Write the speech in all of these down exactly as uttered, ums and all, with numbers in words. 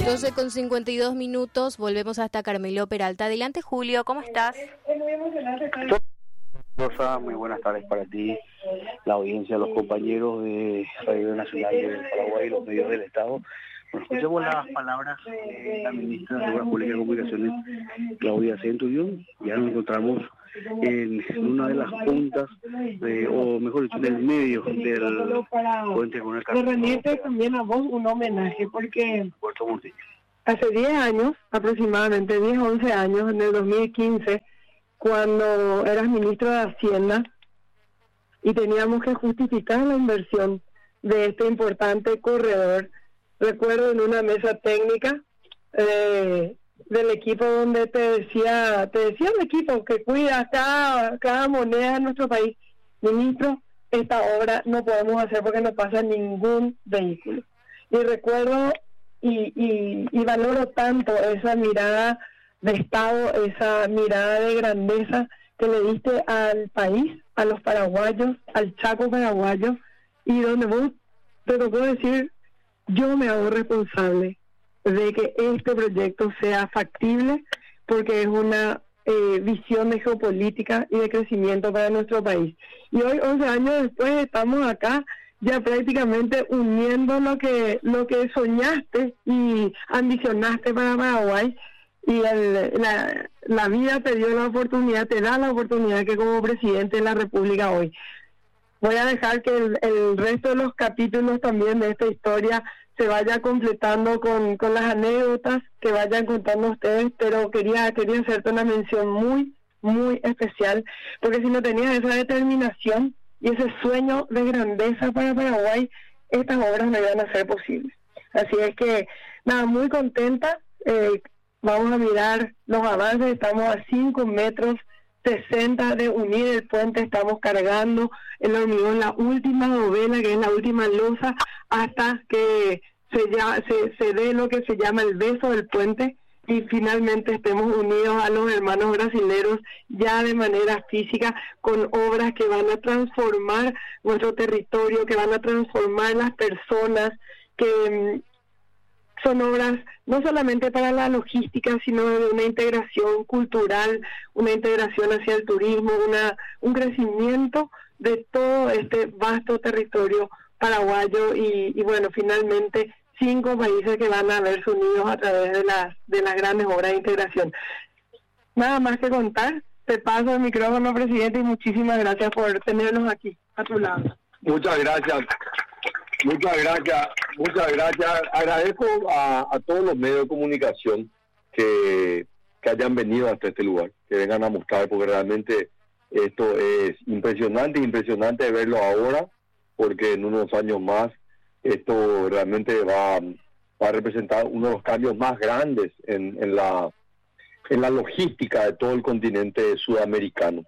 doce con cincuenta y dos minutos, volvemos hasta Carmelo Peralta. Adelante, Julio, ¿cómo estás? Rosa, muy buenas tardes para ti, la audiencia, los compañeros de Radio Nacional de Paraguay y los medios del Estado. Bueno, escuchemos las palabras de la ministra de Obras Públicas y Comunicaciones, Claudia Centurión. Ya nos encontramos en una de las puntas, de, o mejor dicho, en el medio del puente con el Le remite también a vos un homenaje, porque Puerto Montillo. Hace diez años, aproximadamente diez, once años, en el dos mil quince, cuando eras ministro de Hacienda y teníamos que justificar la inversión de este importante corredor, recuerdo en una mesa técnica eh, del equipo donde te decía, te decía el equipo que cuida cada, cada moneda en nuestro país: ministro, esta obra no podemos hacer porque no pasa ningún vehículo. Y recuerdo y, y, y valoro tanto esa mirada de Estado, esa mirada de grandeza que le diste al país, a los paraguayos, al Chaco paraguayo, y donde vos te tocó decir: yo me hago responsable de que este proyecto sea factible, porque es una eh, visión de geopolítica y de crecimiento para nuestro país. Y hoy, once años después, estamos acá ya prácticamente uniendo lo que lo que soñaste y ambicionaste para Paraguay, y el, la, la vida te dio la oportunidad, te da la oportunidad que como presidente de la República hoy. Voy a dejar que el, el resto de los capítulos también de esta historia se vaya completando con, con las anécdotas que vayan contando ustedes, pero quería quería hacerte una mención muy, muy especial, porque si no tenías esa determinación y ese sueño de grandeza para Paraguay, estas obras no iban a ser posibles. Así es que, nada, muy contenta. Eh, vamos a mirar los avances, estamos a cinco metros sesenta de unir el puente, estamos cargando el hormigón, la última novela, que es la última losa, hasta que se, ya, se, se dé lo que se llama el beso del puente, y finalmente estemos unidos a los hermanos brasileros ya de manera física, con obras que van a transformar nuestro territorio, que van a transformar las personas, que son obras no solamente para la logística, sino de una integración cultural, una integración hacia el turismo, una un crecimiento de todo este vasto territorio paraguayo, y, y bueno, finalmente cinco países que van a verse unidos a través de las de las grandes obras de integración. Nada más que contar. Te paso el micrófono, presidente, y muchísimas gracias por tenernos aquí a tu lado. Muchas gracias. Muchas gracias, muchas gracias. Agradezco a, a todos los medios de comunicación que, que hayan venido hasta este lugar, que vengan a mostrar, porque realmente esto es impresionante, impresionante verlo ahora, porque en unos años más esto realmente va, va a representar uno de los cambios más grandes en, en la en la logística de todo el continente sudamericano.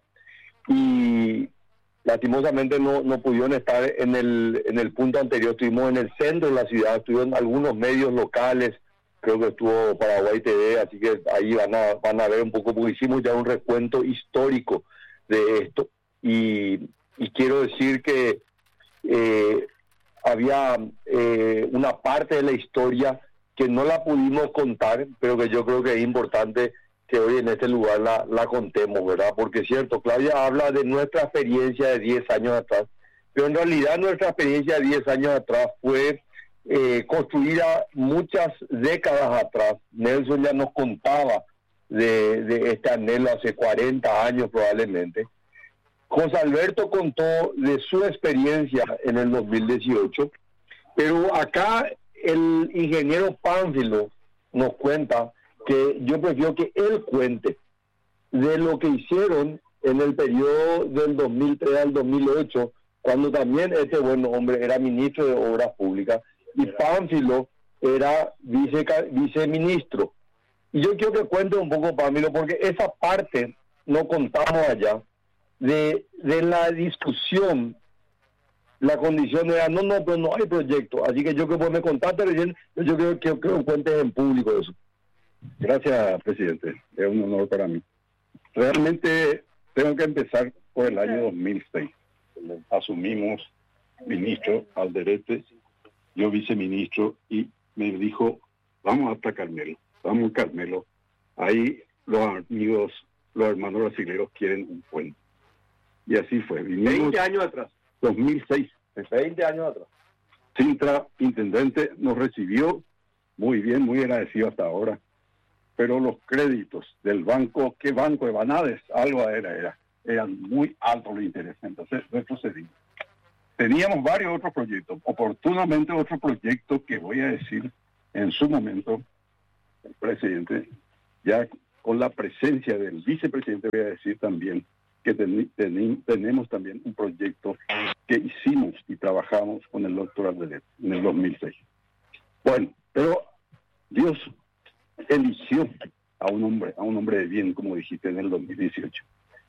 Y lastimosamente no, no pudieron estar en el en el punto anterior. Estuvimos en el centro de la ciudad, estuvieron algunos medios locales, creo que estuvo Paraguay T V, así que ahí van a van a ver un poco, porque hicimos ya un recuento histórico de esto, y, y quiero decir que eh, había eh, una parte de la historia que no la pudimos contar, pero que yo creo que es importante que hoy en este lugar la, la contemos, ¿verdad? Porque es cierto, Claudia habla de nuestra experiencia de diez años atrás, pero en realidad nuestra experiencia de diez años atrás fue eh, construida muchas décadas atrás. Nelson ya nos contaba de, de este anhelo hace cuarenta años probablemente. José Alberto contó de su experiencia en el dos mil dieciocho, pero acá el ingeniero Pánfilo nos cuenta que yo prefiero que él cuente de lo que hicieron en el periodo del dos mil tres al dos mil ocho, cuando también este buen hombre era ministro de Obras Públicas y Pánfilo era vice, viceministro. Y yo quiero que cuente un poco, Pánfilo, porque esa parte no contamos allá, de, de la discusión. La condición era, no, no, pero no hay proyecto. Así que yo que vos me contaste recién, yo creo que, que lo cuentes en público eso. Gracias, presidente. Es un honor para mí. Realmente tengo que empezar por el año dos mil seis. Asumimos ministro Alderete, yo viceministro, y me dijo vamos hasta Carmelo, vamos a Carmelo. Ahí los amigos, los hermanos brasileños quieren un puente. Y así fue. Vinimos veinte años atrás. dos mil seis. veinte años atrás. Sintra, intendente, nos recibió muy bien, muy agradecido hasta ahora. Pero los créditos del banco, ¿qué banco? De Banades, algo era, era. Eran muy altos los intereses. Entonces retrocedimos. Teníamos varios otros proyectos. Oportunamente otro proyecto que voy a decir en su momento, el presidente, ya con la presencia del vicepresidente, voy a decir también que ten, ten, tenemos también un proyecto que hicimos y trabajamos con el doctor Aldelet en el dos mil seis. Bueno, pero Dios eligió a un hombre, a un hombre de bien, como dijiste, en el dos mil dieciocho.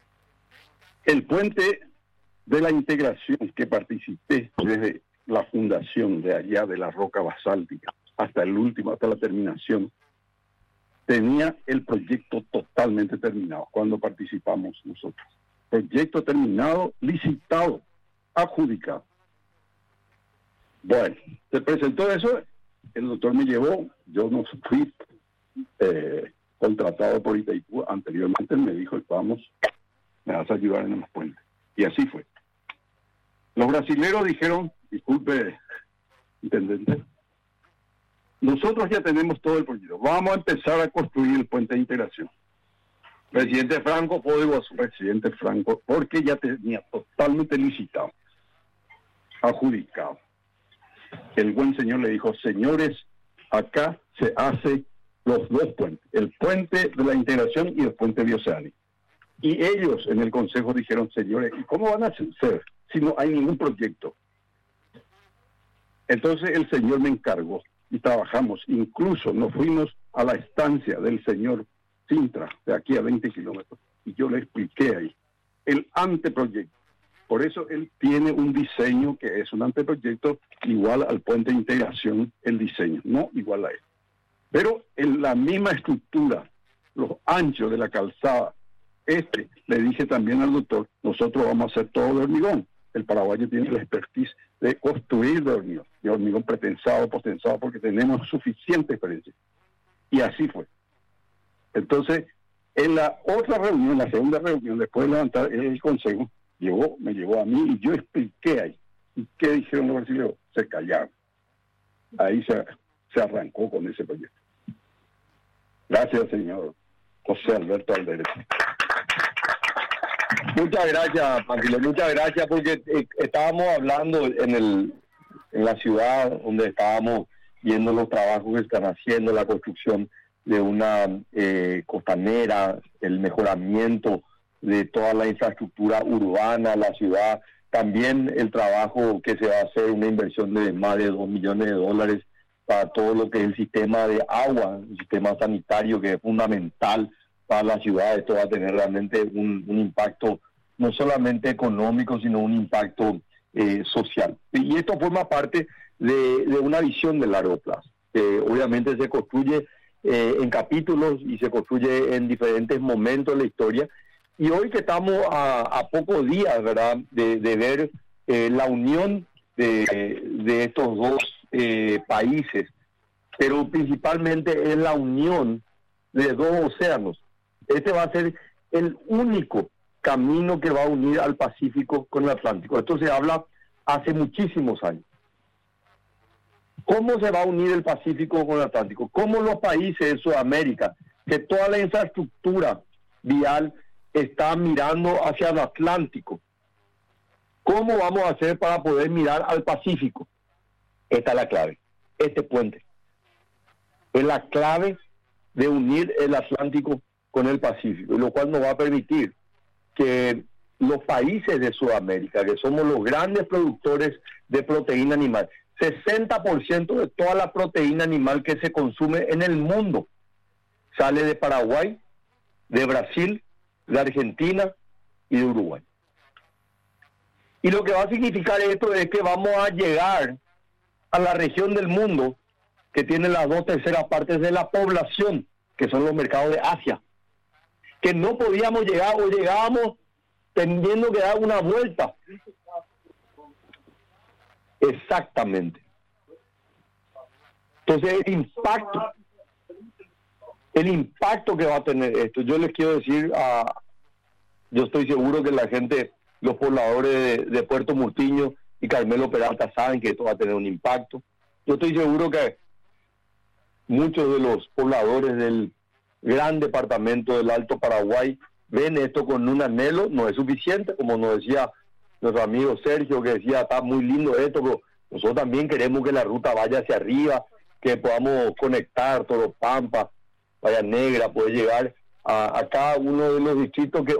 El puente de la integración que participé desde la fundación de allá de la roca basáltica hasta el último, hasta la terminación, tenía el proyecto totalmente terminado cuando participamos nosotros. Proyecto terminado, licitado, adjudicado. Bueno, se presentó eso, el doctor me llevó, yo no fui eh, contratado por Itaipú, anteriormente él me dijo, vamos, me vas a ayudar en los puentes. Y así fue. Los brasileros dijeron, disculpe, intendente, nosotros ya tenemos todo el proyecto, vamos a empezar a construir el puente de integración. Presidente Franco, Código Azul. Presidente Franco, porque ya tenía totalmente licitado, adjudicado. El buen señor le dijo, señores, acá se hace los dos puentes, el puente de la integración y el puente bioceánico. Y ellos en el consejo dijeron, señores, ¿y cómo van a hacer si no hay ningún proyecto? Entonces el señor me encargó y trabajamos, incluso nos fuimos a la estancia del señor Sintra, de aquí a veinte kilómetros, y yo le expliqué ahí el anteproyecto. Por eso él tiene un diseño que es un anteproyecto igual al puente de integración, el diseño, no igual a él. Pero en la misma estructura, los anchos de la calzada, este, le dije también al doctor, nosotros vamos a hacer todo de hormigón. El paraguayo tiene la expertise de construir de hormigón, de hormigón pretensado, postensado, porque tenemos suficiente experiencia. Y así fue. Entonces, en la otra reunión, la segunda reunión, después de levantar el consejo, llevó, me llevó a mí y yo expliqué ahí. ¿Y qué dijeron los brasileños? Se callaron. Ahí se, se arrancó con ese proyecto. Gracias, señor José Alberto Alderete. Muchas gracias, Pánfilo, muchas gracias, porque eh, estábamos hablando en el en la ciudad donde estábamos viendo los trabajos que están haciendo, la construcción de una eh, costanera, el mejoramiento de toda la infraestructura urbana, la ciudad, también el trabajo que se va a hacer, una inversión de más de dos millones de dólares para todo lo que es el sistema de agua, el sistema sanitario, que es fundamental para la ciudad. Esto va a tener realmente un, un impacto no solamente económico, sino un impacto eh, social. Y esto forma parte de, de una visión de largo plazo. Eh, obviamente se construye eh, en capítulos y se construye en diferentes momentos de la historia. Y hoy que estamos a, a pocos días, ¿verdad?, de, de ver eh, la unión de, de estos dos eh, países, pero principalmente es la unión de dos océanos. Este va a ser el único camino que va a unir al Pacífico con el Atlántico. Esto se habla hace muchísimos años. ¿Cómo se va a unir el Pacífico con el Atlántico? ¿Cómo los países de Sudamérica, que toda la infraestructura vial está mirando hacia el Atlántico, cómo vamos a hacer para poder mirar al Pacífico? Esta es la clave, este puente. Es la clave de unir el Atlántico con el Pacífico, lo cual nos va a permitir que los países de Sudamérica, que somos los grandes productores de proteína animal, sesenta por ciento de toda la proteína animal que se consume en el mundo sale de Paraguay, de Brasil, de Argentina y de Uruguay. Y lo que va a significar esto es que vamos a llegar a la región del mundo que tiene las dos terceras partes de la población, que son los mercados de Asia, que no podíamos llegar o llegábamos teniendo que dar una vuelta. Exactamente. Entonces el impacto el impacto que va a tener esto. Yo les quiero decir, a, yo estoy seguro que la gente, los pobladores de, de Puerto Murtiño y Carmelo Peralta saben que esto va a tener un impacto. Yo estoy seguro que muchos de los pobladores del gran departamento del Alto Paraguay ven esto con un anhelo. No es suficiente, como nos decía nuestro amigo Sergio, que decía, está muy lindo esto, pero nosotros también queremos que la ruta vaya hacia arriba, que podamos conectar Toropampa, Bahía Negra, poder llegar a, a cada uno de los distritos que